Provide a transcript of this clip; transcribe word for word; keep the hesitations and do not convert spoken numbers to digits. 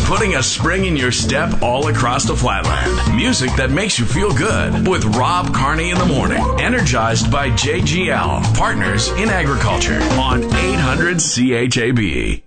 putting a spring in your step all across the flatland. Music that makes you feel good with Rob Carney in the morning. Energized by J G L, partners in agriculture on eight hundred C H A B.